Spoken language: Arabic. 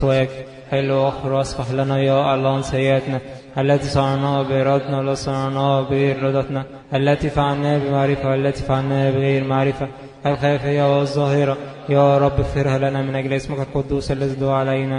حلو أخر واصفح لنا يا الله عن سيئاتنا التي صنعناها بإرادنا ولا صنعناها بإرادتنا، التي فعلناها بمعرفة والتي فعلناها بغير معرفة، الخافية والظاهرة. يا رب اغفرها لنا من أجل اسمك القدوس الذي دعا علينا.